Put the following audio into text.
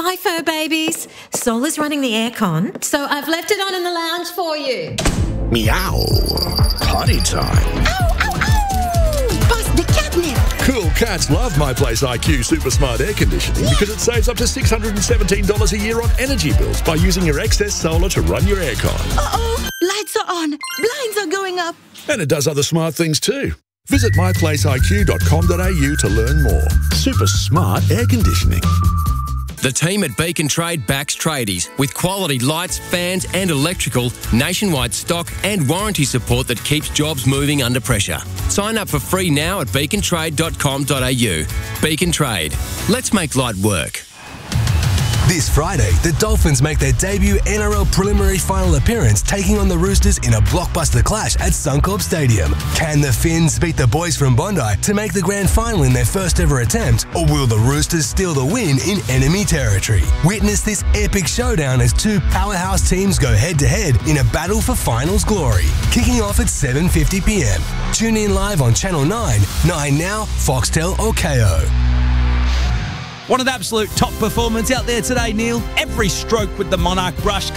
Hi, fur babies. Sol is running the aircon, so I've left it on in the lounge for you. Meow. Potty time. Ow, ow, ow! Bust the catnip. Cool cats love My Place IQ Super Smart Air Conditioning because it saves up to $617 a year on energy bills by using your excess solar to run your aircon. Uh-oh, lights are on, blinds are going up. And it does other smart things too. Visit myplaceiq.com.au to learn more. Super smart air conditioning. The team at Beacon Trade backs tradies with quality lights, fans and electrical, nationwide stock and warranty support that keeps jobs moving under pressure. Sign up for free now at beacontrade.com.au. Beacon Trade. Let's make light work. This Friday, the Dolphins make their debut NRL preliminary final appearance, taking on the Roosters in a blockbuster clash at Suncorp Stadium. Can the Finns beat the boys from Bondi to make the grand final in their first ever attempt, or will the Roosters steal the win in enemy territory? Witness this epic showdown as two powerhouse teams go head-to-head in a battle for finals glory. Kicking off at 7:50 p.m. Tune in live on Channel 9, 9Now, Foxtel or KO. One of the absolute top performers out there today, Neil. Every stroke with the Monarch brush